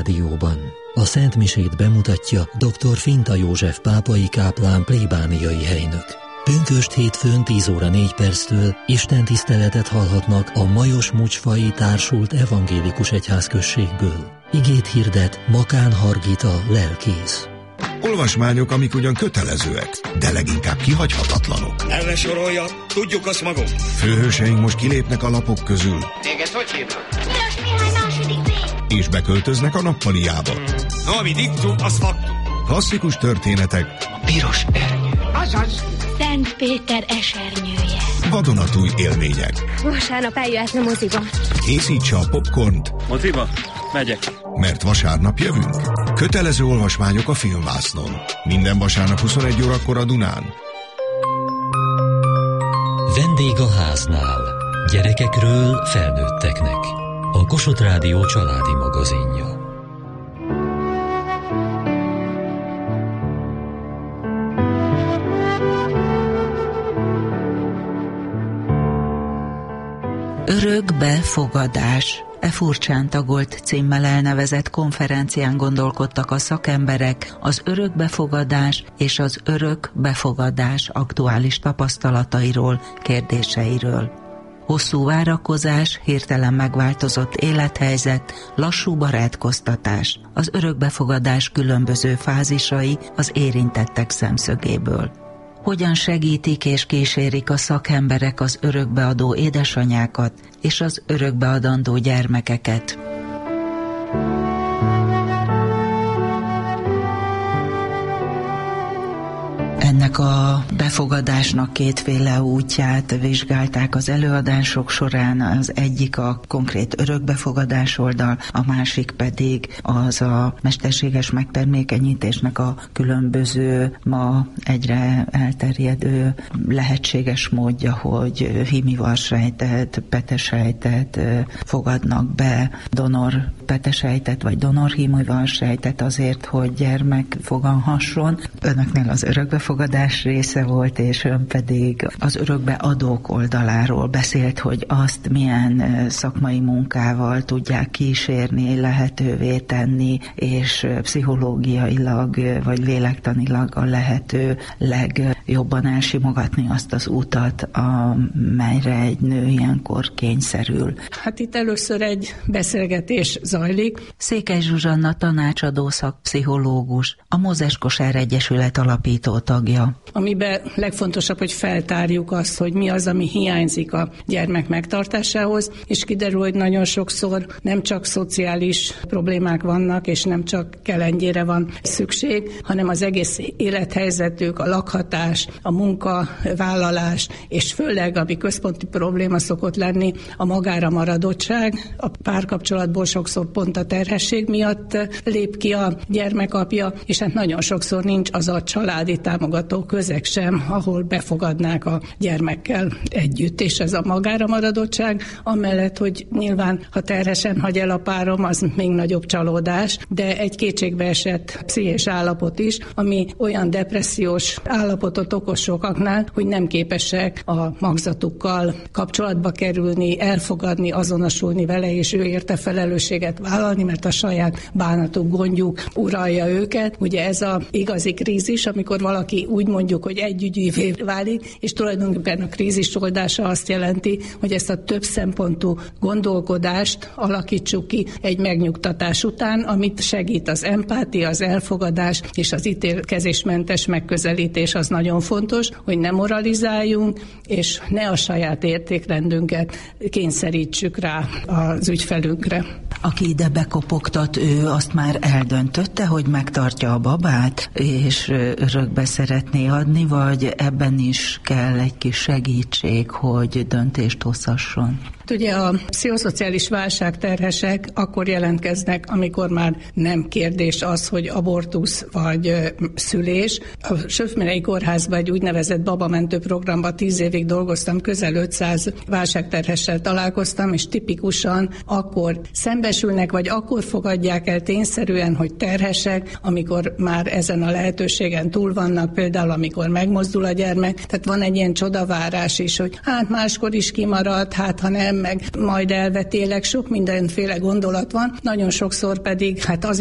Rádióban. A Szent Misét bemutatja dr. Finta József pápai káplán plébániai helynök. Pünkösd hétfőn 10 óra 4 perctől istentiszteletet hallhatnak a Majos Mucsfai Társult Evangélikus Egyházközségből. Igét hirdet Makán Hargita lelkész. Olvasmányok, amik ugyan kötelezőek, de leginkább kihagyhatatlanok. Ne sorolja, tudjuk azt magunk. Főhőseink most kilépnek a lapok közül. Téged hogy hívnak? Piros Mihály második B. És beköltöznek a nappaliába. Ami diktum, az faktum. Klasszikus történetek. A piros ernyő. Azaz. Szent Péter esernyője. Vadonatúj élmények. Vasárnap eljöhetne moziba. Készítse a popcornt. Moziba? Megyek. Mert vasárnap jövünk. Kötelező olvasmányok a Filmvásznon. Minden vasárnap 21 órakor a Dunán. Vendég a háznál. Gyerekekről felnőtteknek. A Kossuth Rádió családi magazinja. Örökbefogadás. Furcsán tagolt címmel elnevezett konferencián gondolkodtak a szakemberek az örökbefogadás és az örökbefogadás aktuális tapasztalatairól, kérdéseiről. Hosszú várakozás, hirtelen megváltozott élethelyzet, lassú barátkoztatás, az örökbefogadás különböző fázisai az érintettek szemszögéből. Hogyan segítik és kísérik a szakemberek az örökbeadó édesanyákat és az örökbeadandó gyermekeket? Ennek a befogadásnak kétféle útját vizsgálták az előadások során, az egyik a konkrét örökbefogadás oldal, a másik pedig az a mesterséges megtermékenyítésnek a különböző, ma egyre elterjedő lehetséges módja, hogy hímivarsejtet, petesejtet fogadnak be, donor petesejtet vagy donor hímivarsejtet azért, hogy gyermek foganhasson. Önöknél az örökbefogadás része volt, és ön pedig az örökbeadók oldaláról beszélt, hogy azt milyen szakmai munkával tudják kísérni, lehetővé tenni, és pszichológiailag vagy lélektanilag a lehető legjobban elsimogatni azt az utat, amelyre egy nő ilyenkor kényszerül. Hát itt először egy beszélgetés zajlik. Székely Zsuzsanna tanácsadó szakpszichológus, a Mózes Kosár Egyesület alapító tagja. Amiben legfontosabb, hogy feltárjuk azt, hogy mi az, ami hiányzik a gyermek megtartásához, és kiderül, hogy nagyon sokszor nem csak szociális problémák vannak, és nem csak kelengyére van szükség, hanem az egész élethelyzetük, a lakhatás, a munkavállalás, és főleg, ami központi probléma szokott lenni, a magára maradottság. A párkapcsolatból sokszor pont a terhesség miatt lép ki a gyermekapja, és hát nagyon sokszor nincs az a családi támogató közeg sem, ahol befogadnák a gyermekkel együtt. És ez a magára maradottság, amellett, hogy nyilván, ha terhesen hagy el a párom, az még nagyobb csalódás, de egy kétségbeesett pszichés állapot is, ami olyan depressziós állapotot okoz sokaknál, hogy nem képesek a magzatukkal kapcsolatba kerülni, elfogadni, azonosulni vele, és ő érte felelősséget vállalni, mert a saját bánatuk, gondjuk uralja őket. Ugye ez az igazi krízis, amikor valaki úgy mondjuk, hogy együgyűvé válik, és tulajdonképpen a krízis oldása azt jelenti, hogy ezt a több szempontú gondolkodást alakítsuk ki egy megnyugtatás után, amit segít az empátia, az elfogadás és az ítélkezésmentes megközelítés. Az nagyon fontos, hogy ne moralizáljunk, és ne a saját értékrendünket kényszerítsük rá az ügyfelünkre. Aki ide bekopogtat, ő azt már eldöntötte, hogy megtartja a babát, és örökbe szeretné adni, vagy ebben is kell egy kis segítség, hogy döntést hozhasson? Ugye a pszichoszociális válságterhesek akkor jelentkeznek, amikor már nem kérdés az, hogy abortusz vagy szülés. A Söfmerei Kórházban egy úgynevezett babamentő programban 10 évig dolgoztam, közel 500 válságterhessel találkoztam, és tipikusan akkor szembesülnek, vagy akkor fogadják el tényszerűen, hogy terhesek, amikor már ezen a lehetőségen túl vannak, például amikor megmozdul a gyermek. Tehát van egy ilyen csodavárás is, hogy hát máskor is kimarad, hát ha nem meg majd elvetélek, sok mindenféle gondolat van, nagyon sokszor pedig hát az